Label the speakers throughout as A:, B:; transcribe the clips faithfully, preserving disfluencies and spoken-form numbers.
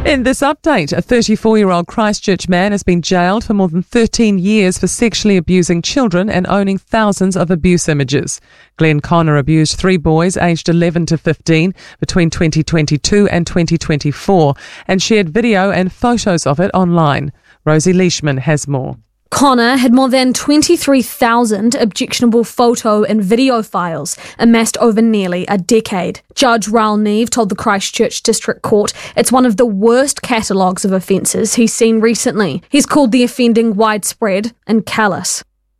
A: In this update, a thirty-four-year-old Christchurch man has been jailed for more than thirteen years for sexually abusing children and owning thousands of abuse images. Glenn Connor abused three boys aged eleven to fifteen between twenty twenty-two and twenty twenty-four and shared video and photos of it online. Rosie Leishman has more.
B: Connor had more than twenty-three thousand objectionable photo and video files amassed over nearly a decade. Judge Raul Neve told the Christchurch District Court it's one of the worst catalogues of offences he's seen recently. He's called the offending widespread and callous.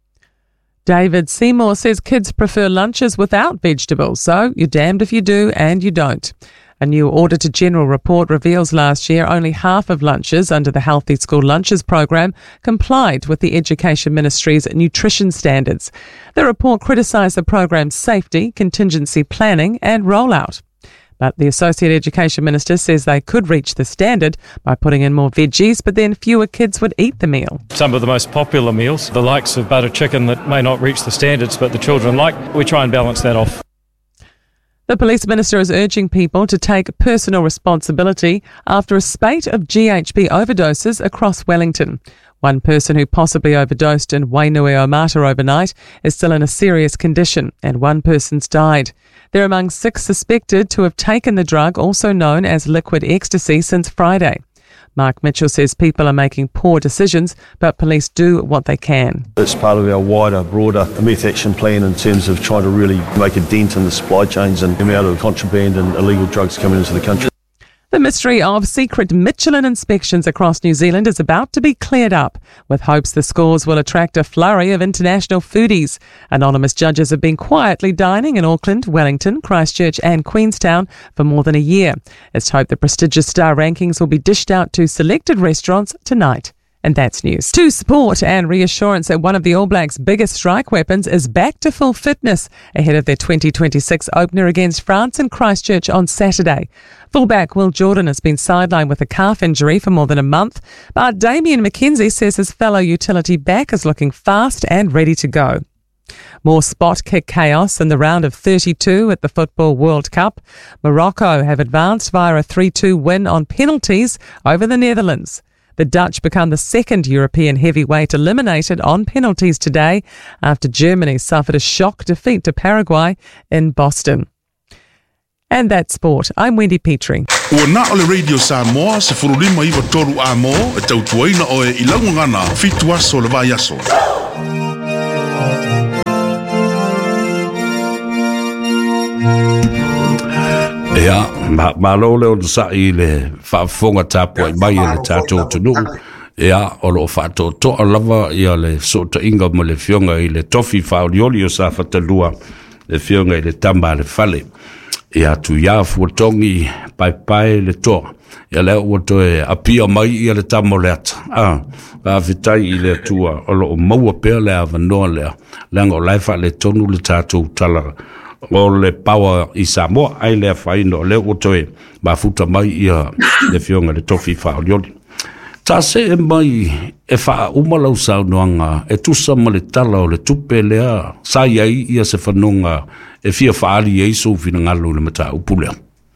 A: David Seymour says kids prefer lunches without vegetables, so you're damned if you do and you don't. A new Auditor General report reveals last year only half of lunches under the Healthy School Lunches program complied with the Education Ministry's nutrition standards. The report criticised the program's safety, contingency planning and rollout. But the Associate Education Minister says they could reach the standard by putting in more veggies, but then fewer kids would eat the meal.
C: Some of the most popular meals, the likes of butter chicken that may not reach the standards but the children like, we try and balance that off.
A: The Police Minister is urging people to take personal responsibility after a spate of G H B overdoses across Wellington. One person who possibly overdosed in Wainuiomata overnight is still in a serious condition, and one person's died. They're among six suspected to have taken the drug, also known as liquid ecstasy, since Friday. Mark Mitchell says people are making poor decisions, but police do what they can.
D: It's part of our wider, broader meth action plan in terms of trying to really make a dent in the supply chains and the amount of contraband and illegal drugs coming into the country.
A: The mystery of secret Michelin inspections across New Zealand is about to be cleared up, with hopes the scores will attract a flurry of international foodies. Anonymous judges have been quietly dining in Auckland, Wellington, Christchurch and Queenstown for more than a year. It's hoped the prestigious star rankings will be dished out to selected restaurants tonight. And that's news. To sport and reassurance that one of the All Blacks' biggest strike weapons is back to full fitness ahead of their twenty twenty-six opener against France in Christchurch on Saturday. Fullback Will Jordan has been sidelined with a calf injury for more than a month, but Damien McKenzie says his fellow utility back is looking fast and ready to go. More spot kick chaos in the round of thirty-two at the Football World Cup. Morocco have advanced via a three two win on penalties over the Netherlands. The Dutch become the second European heavyweight eliminated on penalties today after Germany suffered a shock defeat to Paraguay in Boston. And that's sport. I'm Wendy Petrie.
E: Ua na ole Radio Samoa se furulima iwa toru a mo e tautuaina o e ilangungana fitu aso le vai aso.
F: Ea, ma, ma lo leo sa i le whaafonga tāpua i mai e le tātou tunu. Ea, o lo whaato toa lava i a le sota inga mo le fionga i le tofi whaolioli o sa whatalua le fionga i le tamba le whale. Ea tu ia fuatongi pai pai le toa. Ea leo ua toe apia mai i a le tamo le ata. Ah, a vitai i le tua o lo maua pēr le avanoa lea. Lenga o laifa le tonu le tātou talara. O le pawa i Samoa ai le whaino le otoe ma futa mai ia le fionga le tofi whaolioli. Ta se e mai e wha umalau sau noanga e tusa ma le tala o le tupe lea sa iai ia se whanonga e fia whaali e iso fina ngalo le mata upulea.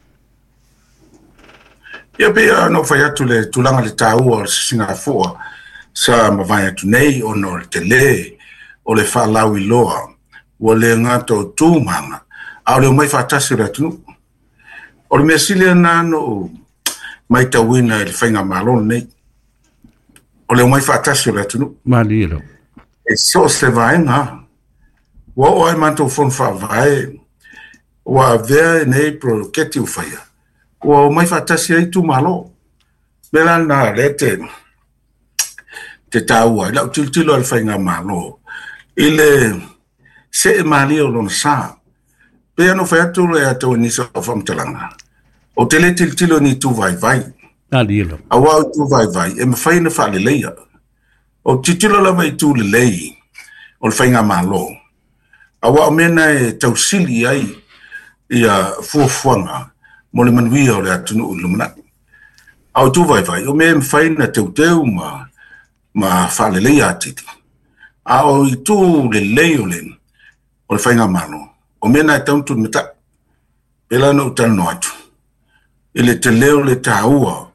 G: Ia pia no whai atu le tulanga le tau o singa fua sa mawai atu nei o no te le o le wha lau i loa. Wa le ngato tūmanga, au leo mai whātasi ratunu. O le mea sile nāno mai tawina e le whainga malon nei. O leo mai whātasi ratunu.
F: Mali ero.
G: E so se vaenga. Wa o ai manto fon whaavae. Wa vea nei pro keti uwhaia. Wa o mai whātasi ai tu malo. Mela nā rete te tāua. Lau tiltilo al whainga malo. Ile se e mali o lona sa. Pea no whai atu le ato nisa o whamtalanga. O te le tiltilo ni tu vai vai.
F: Nāli ilo.
G: A wau tu vai vai. E mawhai na whaale leia. O titilo la mai tu le lei. O le whainga malo. A wau mena e tausili ai. Ia fuafuanga. Mo le manuia o le atunu o lumana. A o tu vai vai. O me mawhai na teu teu ma. Ma whaale leia atiti. A o i tu le lei o le. O le whainga malo. O mena e tauntu mita. Pela no utano atu. I le te leo le tāua.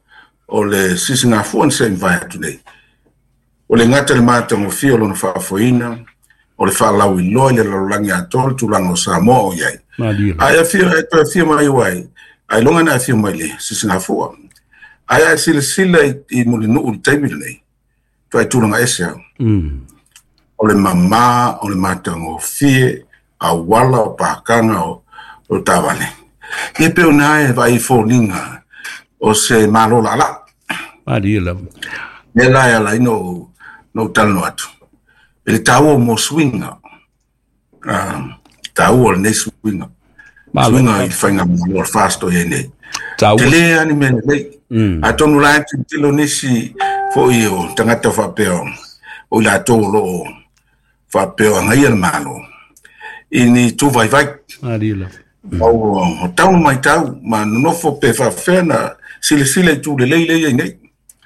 G: o le sisinga fuan se vai atu nei. O le ngata le mata mo fio lo na whaafoina, o le whaalau i loa le lalangi a tolu tu lango Samoa o iai. Ai a fio, e toa fio mai wai, ai longa na fio mai le sisinga fuan. Ai a sila sila i muli nuu le taimile nei, tu ai tūranga ese au. O le mama, o le mata mo fie, a wala o pakanga o, o tawale. E peo nae vai fōninga o se malola ala.
F: Mari la.
G: E lai ala ino no talano atu. E le tau o mo swinga. Uh, tau o le ne swinga. Swinga i whainga mo fasto e nei. Te le ani mene nei. A tonu lai tu tilo nisi fo i o tangata whapeo. O la tōlo o whapeo ngai al malo. I ni tu vai vai.
F: Mari la.
G: O tau mai tau, ma nofo pe whawhena, sile sile tu le lei lei nei.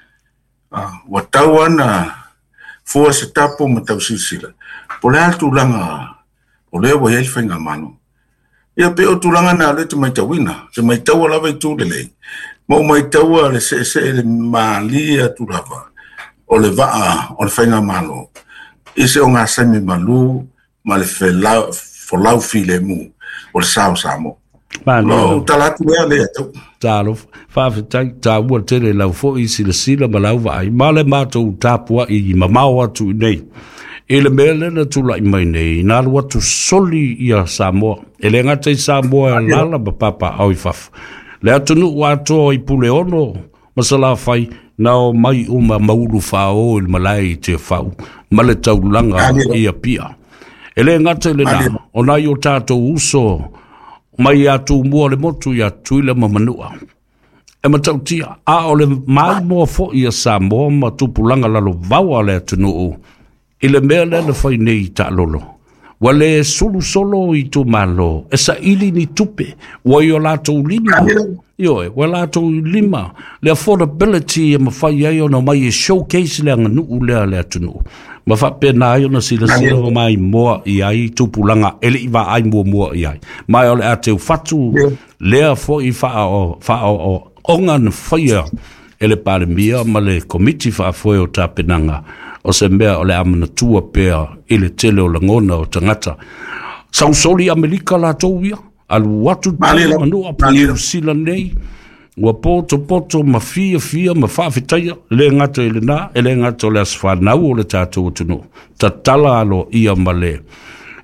G: Wa tau ana, fua se tapo ma tau sisila. Po le altu langa, o lea wa yei whainga mano. Ia pe o tu langa na le te mai tauina, te mai tau alawa i tu le lei. Mau mai tau le se se le maalia tu lava, o le waa, o le whainga mano. Ise o ngā semi malu, ma le whelau, folau file mu. O le sao samo. No, talatu ea lea tau.
F: Talo, whawhetai, tā ua tere lau fo i sila sila ma lau vai. Male mātou tāpua i mamau atu nei. E le mea lena tula i mai nei. Nā lua tu soli i a Samoa. E le ngatai Samoa e lala ma papa au i whaf. Le atunu ua atoa i pule ono. Masala whai, nao mai uma maulu whao il malai te whau. Male tau langa i a pia. Ele ngata le na, o nai o tātou uso, mai atu mua le motu i atu i le mamanua. E matau tia, a o le mai mua fo i a Samoa ma tupulanga lalo vaua le atunu u, i le mea le na whai nei ta lolo. Wa le sulu solo i tu malo, e sa ili ni tupe, wa i o lātou lima. Ioe, wa lātou lima, le affordability e ma whai ai o na mai e showcase le anga nuu lea le atunu. Ma whape nā i ona sila sila o mai moa i ai tupulanga ele i wa ai mua mua i ai. Mai ole a teu whatu lea fo i wha o wha o ongan whaia ele pare mia ma le komiti wha foe o tāpenanga o se mea ole amana tua pēa ele tele o langona o tangata. Sausoli Amerika la tauia, alu watu tau anua pēu sila nei. Ua poto poto ma fia fia ma whawhitaia le ngata ele nā, ele ngata o le aswhanau o le tātou tunu. Ta tala alo ia ma le